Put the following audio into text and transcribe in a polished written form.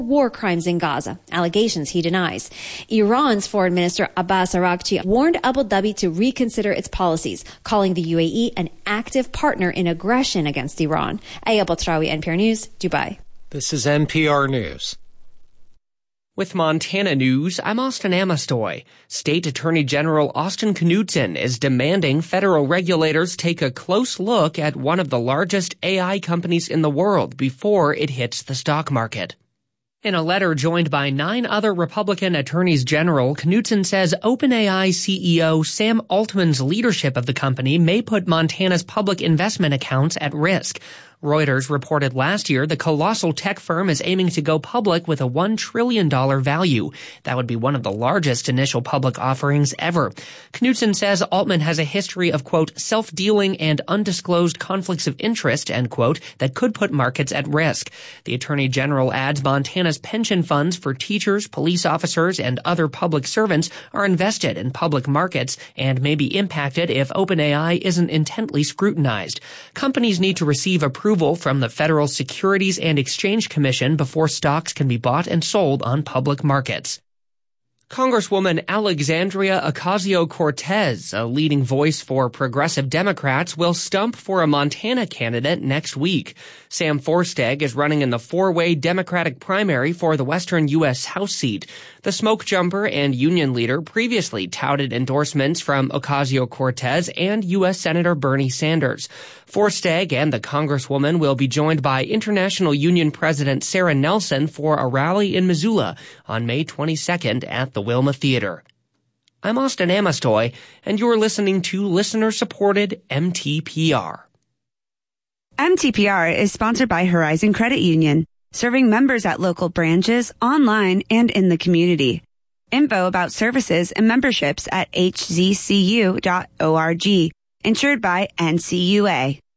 war crimes in Gaza, allegations he denies. Iran's Foreign Minister Abbas Araghchi warned Abu Dhabi to reconsider its policies, calling the UAE an active partner in aggression against Iran. Aya Batrawi, NPR News, Dubai. This is NPR News. With Montana news, I'm Austin Amestoy. State Attorney General Austin Knudsen is demanding federal regulators take a close look at one of the largest AI companies in the world before it hits the stock market. In a letter joined by 9 other Republican attorneys general, Knudsen says OpenAI CEO Sam Altman's leadership of the company may put Montana's public investment accounts at risk. Reuters reported last year the colossal tech firm is aiming to go public with a $1 trillion value. That would be one of the largest initial public offerings ever. Knudsen says Altman has a history of, quote, self-dealing and undisclosed conflicts of interest, end quote, that could put markets at risk. The Attorney General adds Montana's pension funds for teachers, police officers, and other public servants are invested in public markets and may be impacted if OpenAI isn't intently scrutinized. Companies need to receive approval from the Federal Securities and Exchange Commission before stocks can be bought and sold on public markets. Congresswoman Alexandria Ocasio-Cortez, a leading voice for progressive Democrats, will stump for a Montana candidate next week. Sam Forsteg is running in the 4-way Democratic primary for the western U.S. House seat. The smoke jumper and union leader previously touted endorsements from Ocasio-Cortez and U.S. Senator Bernie Sanders. Forsteg and the Congresswoman will be joined by International Union President Sarah Nelson for a rally in Missoula on May 22nd at the Wilma Theater. I'm Austin Amestoy, and you're listening to listener-supported MTPR. MTPR is sponsored by Horizon Credit Union, serving members at local branches, online, and in the community. Info about services and memberships at hzcu.org. Insured by NCUA.